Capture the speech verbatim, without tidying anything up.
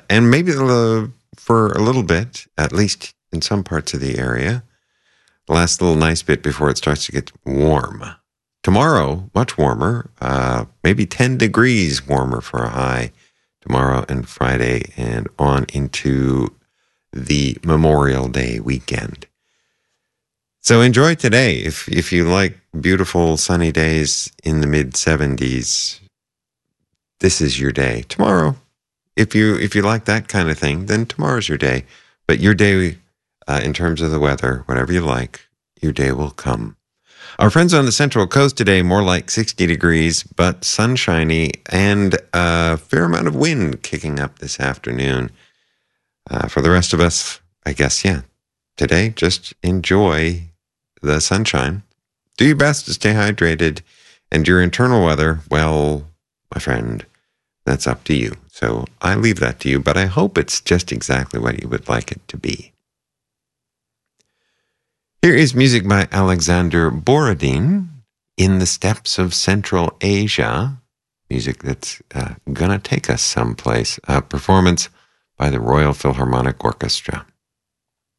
And maybe uh, for a little bit, at least in some parts of the area, the last little nice bit before it starts to get warm. Tomorrow, much warmer, uh, maybe ten degrees warmer for a high tomorrow and Friday and on into the Memorial Day weekend. So enjoy today. If if you like beautiful sunny days in the mid seventies, this is your day. Tomorrow, if you if you like that kind of thing, then tomorrow's your day. But your day, uh, in terms of the weather, whatever you like, your day will come. Our friends on the Central Coast today, more like sixty degrees, but sunshiny and a fair amount of wind kicking up this afternoon. Uh, for the rest of us, I guess, yeah, today, just enjoy the sunshine. Do your best to stay hydrated. And your internal weather, well, my friend, that's up to you. So I leave that to you, but I hope it's just exactly what you would like it to be. Here is music by Alexander Borodin, In the Steppes of Central Asia. Music that's uh, gonna take us someplace. A performance by the Royal Philharmonic Orchestra.